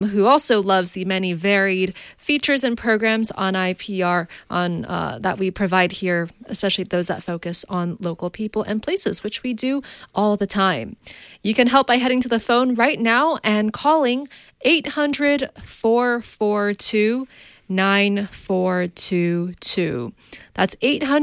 who also loves the many varied features and programs on IPR that we provide here, especially those that focus on local people and places, which we do all the time. You can help by heading to the phone right now and calling 800-442-9422. That's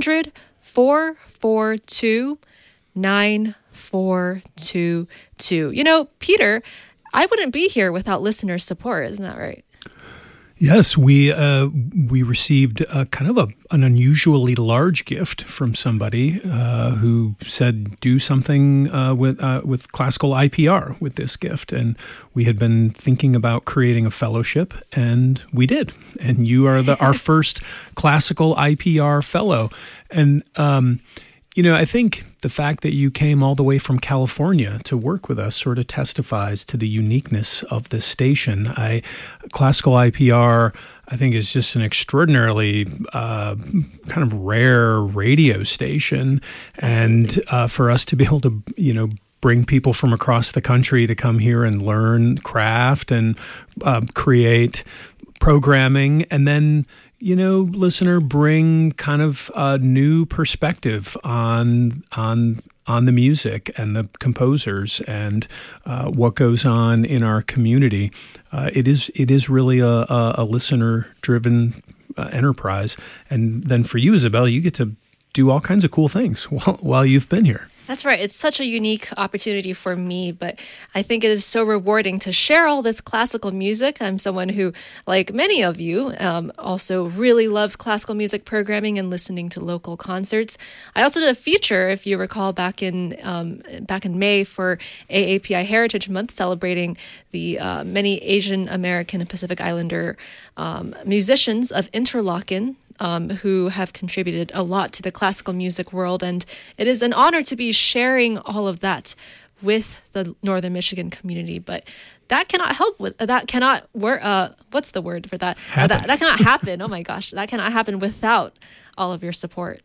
800-442-9422. You know, Peter, I wouldn't be here without listener support. Isn't that right? Yes, we received kind of an unusually large gift from somebody who said do something with classical IPR with this gift, and we had been thinking about creating a fellowship, and we did. And you are our first classical IPR fellow, and you know, I think the fact that you came all the way from California to work with us sort of testifies to the uniqueness of this station. Classical IPR, I think, is just an extraordinarily kind of rare radio station. Absolutely. And for us to be able to, you know, bring people from across the country to come here and learn craft and create programming, and then, you know, listener, bring kind of a new perspective on the music and the composers and what goes on in our community. It is really a listener-driven enterprise. And then for you, Isabel, you get to do all kinds of cool things while you've been here. That's right. It's such a unique opportunity for me, but I think it is so rewarding to share all this classical music. I'm someone who, like many of you, also really loves classical music programming and listening to local concerts. I also did a feature, if you recall, back in May for AAPI Heritage Month, celebrating the many Asian American and Pacific Islander musicians of Interlochen, who have contributed a lot to the classical music world. And it is an honor to be sharing all of that with the Northern Michigan community. But that cannot what's the word for that? That cannot happen. Oh my gosh, that cannot happen without all of your support.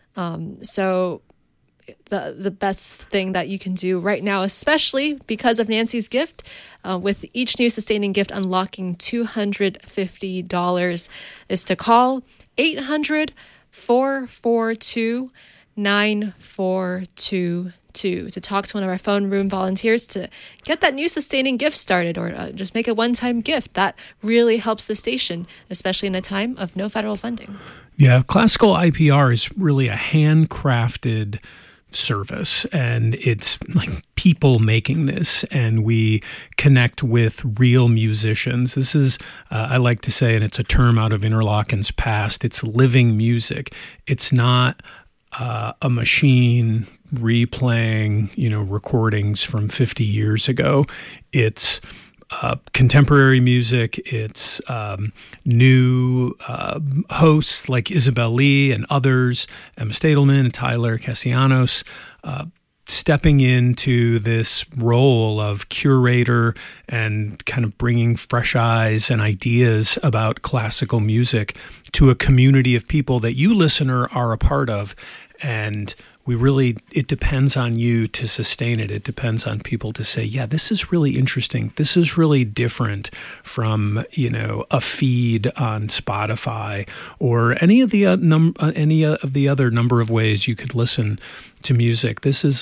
So the best thing that you can do right now, especially because of Nancy's gift, with each new sustaining gift unlocking $250, is to call 800-442-9422 to talk to one of our phone room volunteers to get that new sustaining gift started, or just make a one-time gift. That really helps the station, especially in a time of no federal funding. Yeah, classical IPR is really a handcrafted service, and it's like people making this, and we connect with real musicians. This is, I like to say, and it's a term out of Interlochen's past, it's living music. It's not a machine replaying, you know, recordings from 50 years ago. It's contemporary music. It's new hosts like Isabel Lee and others, Emma Stadelman and Tyler Cassianos, stepping into this role of curator and kind of bringing fresh eyes and ideas about classical music to a community of people that you, listener, are a part of. And it depends on you to sustain it. It depends on people to say, yeah, this is really interesting. This is really different from, you know, a feed on Spotify or any of the other number of ways you could listen to music. This is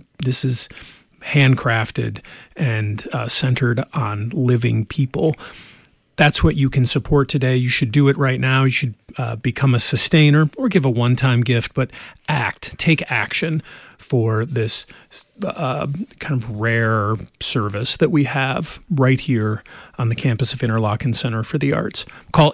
handcrafted and centered on living people. That's what you can support today. You should do it right now. You should become a sustainer or give a one-time gift, but take action for this kind of rare service that we have right here on the campus of Interlochen Center for the Arts. Call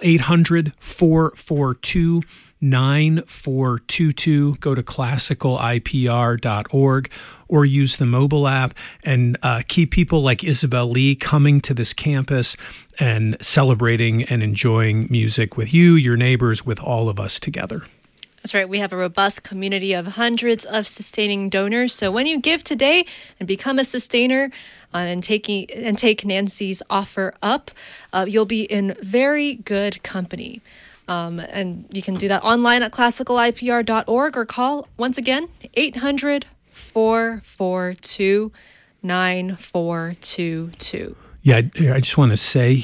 800-442-9422. Go to classicalipr.org or use the mobile app, and keep people like Isabel Lee coming to this campus and celebrating and enjoying music with you, your neighbors, with all of us together. That's right. We have a robust community of hundreds of sustaining donors. So when you give today and become a sustainer and take Nancy's offer up, you'll be in very good company. And you can do that online at classicalipr.org or call, once again, 800-442-9422. Yeah, I just want to say